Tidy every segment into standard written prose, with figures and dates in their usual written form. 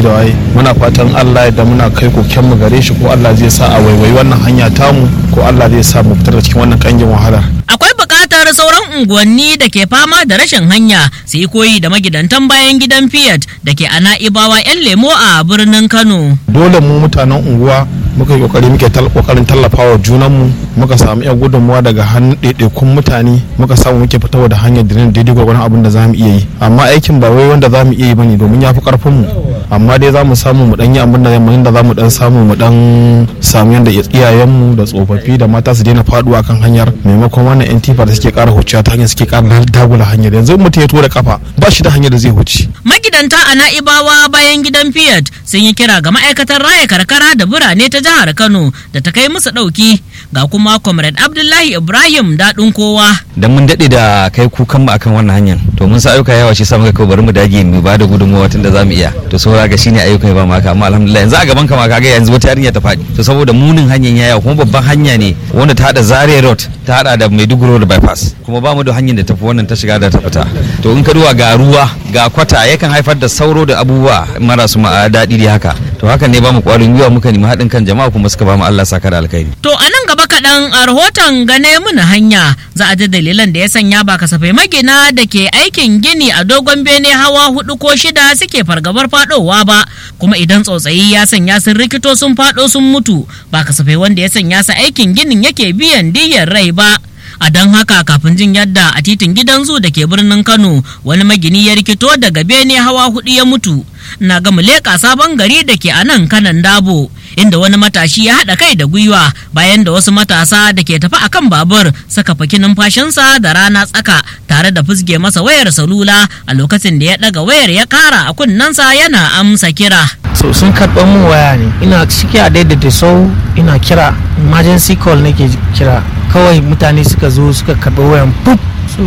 da waye. Muna fatan Allah da muna kai koken mu gare shi ko Allah zai sa a waiwayi wannan hanya tamu ko Allah zai sa mu fitar da cikin wannan kangin wahala. Akwai buƙatar sauran unguwanni da ke fama da rashin hanya su yi koyi da magidantan bayan gidan Fiat da ke a Na'ibawa 'yan lemo a birnin Kano. Dole mu mutanen unguwa muka yi kokari muke kokarin tallafawa junanmu, muka samu yan gudunmuwa daga hannun ɗaiɗaikun mutane, muka samu muke fitowa da hanyar dinin daidai gwagwarin abin da zamu iya yi. Amma aikin ba wai wanda zamu iya yi bane domin ya fi karfin mu, amma dai zamu samu mu dan yi abin da zamu dan samu mu dan samu yanda iyayenmu da tsofaffi da mata su daina faduwa kan hanyar, maimakon wannan yan tifa da suke ƙara huciya ta hanyar suke ƙara dagula hanyar. Yanzu mutum ya tura kafa ba shi da hanyar da zai huce. Magidanta a Na'ibawa bayan gidan Fiat sun yi kira ga ma'aikatar raya karkara da birane ta jihar Kano da ta kai musu ɗauki. Ga kuma Comrade Abdullahi Ibrahim daɗin kowa. Dan mun daɗe da kai kukan mu akan wannan hanyar, to mun sa ayyuka yawa shi sa muka kai bari mu dage mu ba da gudunmawa tun da zamu iya. To saboda ga shine ayyuka ba maka, amma alhamdulillah yanzu a gaban ka ma kaga yanzu wata yarinya ta faɗi. To saboda munin hanyar yayawa kuma babban hanya ne wanda ta hada Zaria Road, ta hada da Maiduguri Road bypass, kuma ba mu da hanyar da tafi wannan ta shiga da ta fita. To in ka duba ga ruwa ga kwata yakan haifar da sauro da abubuwa marasu daɗi da haka. To hakan ne ba mu ƙwarin gwiwa muka nemi haɗin kan jama'a kuma suka ba mu Allah saka da alkhairi. To a nan gaba kaɗan a rahoton gane muna hanya za a ji dalilan da ya sanya ba kasafai magina da ke aikin gini a dogon bene hawa 4 ko 6 suke fargabar faɗowa ba, kuma idan tsautsayi ya sanya sun rikito sun faɗo sun mutu ba kasafai wanda ya sanya su aikin ginin yake biyan diyyar rai ba. A don haka kafin jin yadda a titin gidan zu da ke birnin Kano wani magini ya rikito daga bene hawa 4 ya mutu, na ga leƙa sabon gari da ke a nan Kanan Dabo, inda wani matashi ya haɗa kai da gwiwa bayan da wasu matasa da ke tafi akan babur suka faki numfashinsa da rana tsaka tare da fusge masa wayar salula a lokacin da ya ɗaga wayar ya ƙara a kunnensa yana amsa kira. So sun karɓar mun waya ne, ina ciki a daidaita sau ina kira emergency call nake kira, kawai mutane suka zo suka karɓi wayan pup. So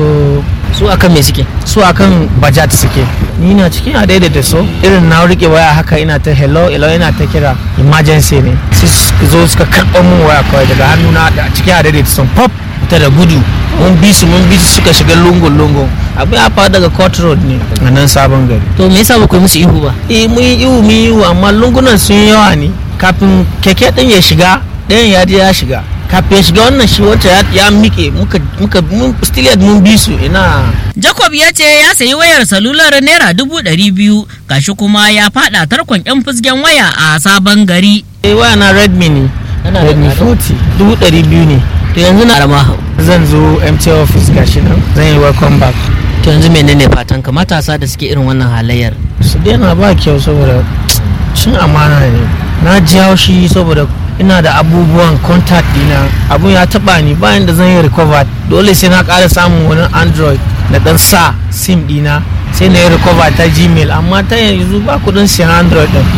su akan me suke? Su akan bajat suke, ni na cikin a daidaita so irin na rike waya haka ina ta hello ina ta kira emergency ne, sai zo suka karɓar mun waya kawai daga hannuna da cikin a daidaita so pop ta da gudu. mun bi su suka shiga lungun abin ya faru daga court road ne a nan sabon gari. To me yasa ba ku musu ihu ba? Mun yi ihu amma lungunan sun yawa ne, kafin keke din ya shiga ɗayan ya je ya shiga, kafin ya shiga wannan shi wata ya miƙe muka still mun bi su ina. Jacob ya ce ya sayi wayar salular naira 200,000 gashi kuma ya fada tarkon yan fusgen waya a sabon gari. Waya na Redmi ne, Redmi 40 200,000 ne. To yanzu na rama zan zo MT office gashi nan zan yi welcome back. To yanzu menene fatan ka matasa da suke irin wannan halayyar? Su daina ba kyau saboda cin amana ne. Na ji haushi saboda ina da abubuwan contact dina, abun ya taba ni bayan da zan yi recover, dole sai na ƙara samun wani Android na dan sa sim dina sai na yi recover ta Gmail, amma ta yanzu ba kudin siyan Android din.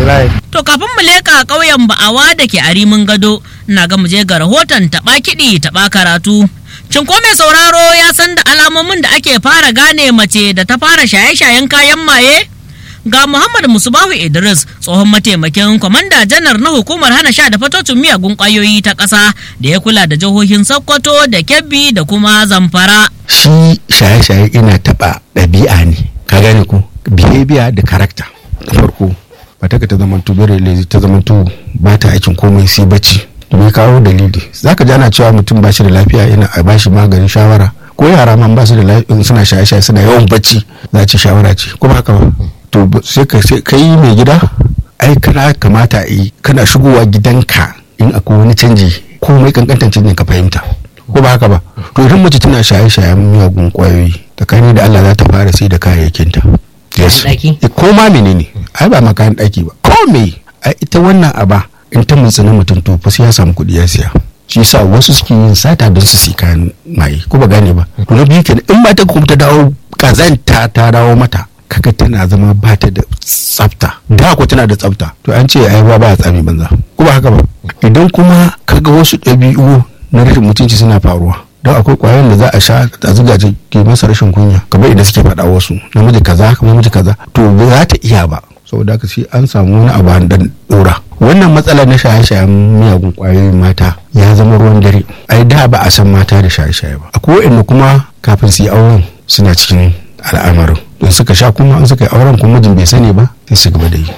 To kafin mu leka ƙauyen Ba'awa da ke a Rimin Gado, ina ga mu je ga rahoton taɓa kiɗi taɓa karatu. Shin ko mai sauraro ya san da alamomin da ake fara gane mace da ta fara shaye-shayen kayan maye? Ga Muhammad Musubahu Idris, tsohon mataimakin kwamanda janar na hukumar hana sha da fatocin miyagun ƙwayoyi ta ƙasa da ya kula da jihohin Sokoto da Kebbi da kuma Zamfara. Shi shaye-shaye ina taɓa ɗabi'a ne, ka gane ko behavior da character. Farko mata ka ta zamanto very lazy, ta zamanto ba ta aikin komai sai bacci. Me kawo dalili? Zaka ji ana cewa mutum ba shi da lafiya yana a bashi maganin shawara, ko yara ma ba su da lafiya suna shaye-shaye suna yawan bacci, za ci shawara ce kuma haka ba. To sai ka yi mai gida, ai kana kamata yi kana shigowa gidanka in akwai wani canji komai kankantan canjin ka fahimta, ko ba haka ba. To idan mace tana shaye-shayen miyagun kwayoyi, tsakani da Allah za ta fara sai da kayayyakinta. Yes. Ko ma menene, ai ba ma kayan ɗaki ba, ko me, ai ita wannan aba in ta mutsina mutum to fa sai ya samu kuɗi ya siya. Shi yasa wasu suke yin sata don su si kayan maye, ko ba gane ba. To na biyu kenan, in ba ta kuma ta dawo kazanta ta dawo mata, kaga tana zama ba ta da tsafta, da ko tana da tsafta, to an ce ai ba tsami banza, ko ba haka ba. Idan kuma kaga wasu ɗabi'u na rashin mutunci suna faruwa, don akwai kwayoyin da za a sha a zuga ke masa rashin kunya, kamar idan suke faɗa wasu namiji kaza to ba za ta iya ba, saboda haka sai an samu wani abu an dan dora. Wannan matsalar na shaye-shayen miyagun kwayoyin mata ya zama ruwan dare, ai da ba a san mata da shaye-shaye ba. Akwai wanda kuma kafin su yi auren suna cikin al'amarin, don suka sha kuma an suka yi auren kuma mijin bai sani ba sai su gaba da yi.